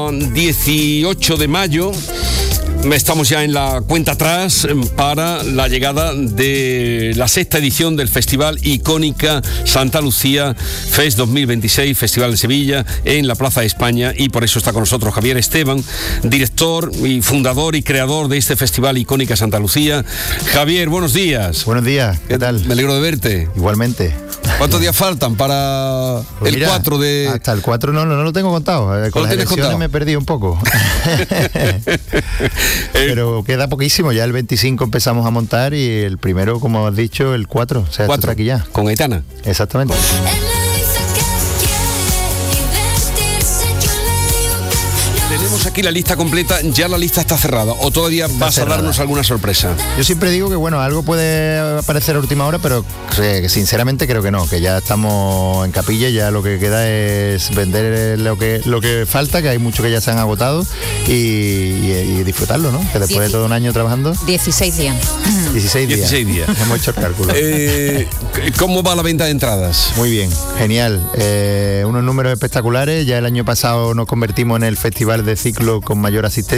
18 de mayo. Estamos ya en la cuenta atrás para la llegada de la 6ª edición del Festival Icónica Santa Lucía Fest 2026, Festival de Sevilla, en la Plaza de España, y por eso está con nosotros Javier Esteban, director y fundador y creador de este Festival Icónica Santa Lucía. Javier, buenos días. Buenos días, ¿qué tal? Me alegro de verte. Igualmente. ¿Cuántos días faltan para pues el mira, 4 de...? Hasta el 4 no lo tengo contado. Con las elecciones contado? Me he perdido un poco. Pero queda poquísimo, ya el 25 empezamos a montar y el primero, como has dicho, el 4. O sea, 4, está aquí ya. Con Aitana. Exactamente. Tenemos aquí la lista completa, ya la lista está cerrada, o todavía vas a darnos alguna sorpresa. Yo siempre digo que bueno, algo puede aparecer a última hora, pero sinceramente creo que no, que ya estamos en capilla, ya lo que queda es vender lo que falta, que hay mucho que ya se han agotado, y disfrutarlo, ¿no? Que después de todo un año trabajando. 16 días. 16 días. Hemos hecho el cálculo. ¿Cómo va la venta de entradas? Muy bien, genial. Unos números espectaculares. Ya el año pasado nos convertimos en el festival de ciclo con mayor asistencia.